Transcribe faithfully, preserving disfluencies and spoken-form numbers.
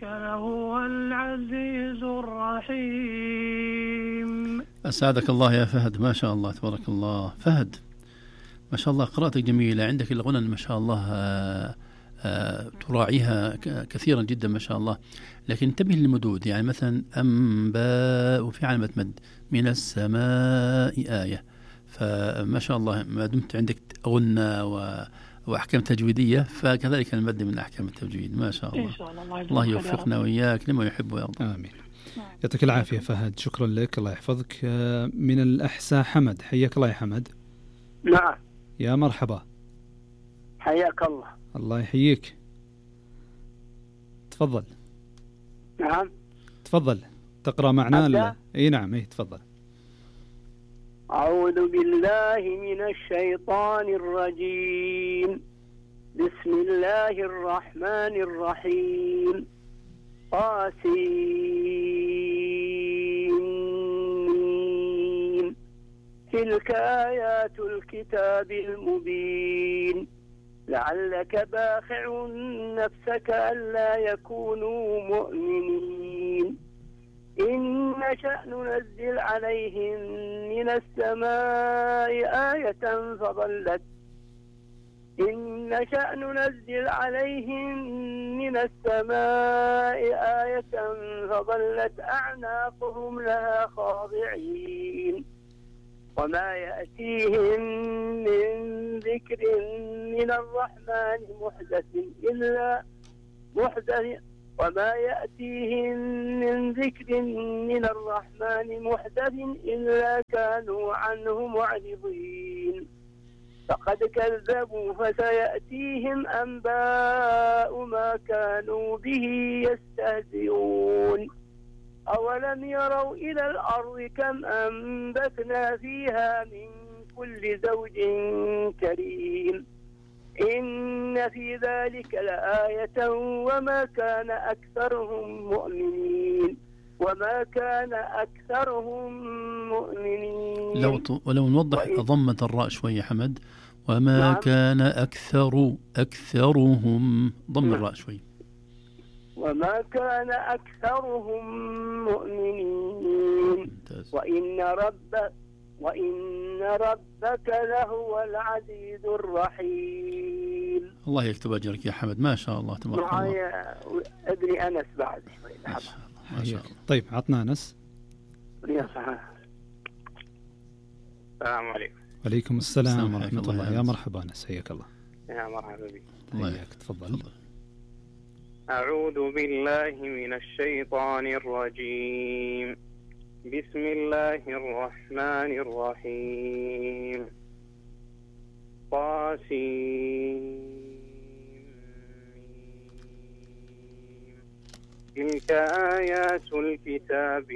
ذلك لهو العزيز الرحيم. أسعدك الله يا فهد، ما شاء الله تبارك الله. فهد ما شاء الله قراءتك جميلة، عندك الغنى ما شاء الله آآ آآ تراعيها كثيرا جدا ما شاء الله، لكن انتبه للمدود، يعني مثلا أنباء وفي علامة مد، من السماء آية، فما شاء الله ما دمت عندك غنى و وأحكام تجويدية فكذلك المد من أحكام التجويد ما شاء الله. إن شاء الله. الله يوفقنا وإياك لما يحب ويرضى. آمين. يعطيك العافية فهد، شكرا لك، الله يحفظك. من الأحساء حمد، حياك الله يا حمد. نعم. يا مرحبا. حياك الله. الله يحييك. تفضل. نعم. تفضل تقرأ معنا ال... اي نعم اي تفضل. أعوذ بالله من الشيطان الرجيم. بسم الله الرحمن الرحيم. طاسين. تلك آيات الكتاب المبين. لعلك باخع نفسك ألا يكونوا مؤمنين. إن نشأ ننزل عليهم من السماء آية فظلت إن نشأ ننزل عليهم من السماء آية فظلت أعناقهم لها خاضعين. وما يأتيهم من ذكر من الرحمن محدث إلا محدث وما يأتيهم من ذكر من الرحمن محدث إلا كانوا عنه معرضين. فقد كذبوا فسيأتيهم أنباء ما كانوا به يستهزئون. أولم يروا إلى الأرض كم أنبتنا فيها من كل زوج كريم. إن في ذلك لآية وما كان أكثرهم مؤمنين وما كان أكثرهم مؤمنين. لو ولو نوضح ضمة الراء شوية حمد. وما نعم. كان أكثر أكثرهم ضم نعم. الراء شوي. وما كان أكثرهم مؤمنين. وإن ربك وإن ربك لهو العزيز الرحيم. الله يكتب أجرك يا حمد، ما شاء الله تبارك الله. معايا ابني أنس بعد شوي. ما شاء الله ما شاء الله. طيب عطنا أنس. السلام عليكم. وعليكم السلام ورحمة الله, الله. يا مرحبا أنس، حياك الله. يا مرحبا بك. الله يحييك، تفضل. أعوذ بالله من الشيطان الرجيم. بسم الله الرحمن الرحيم. طاسين. تلك آيات الكتاب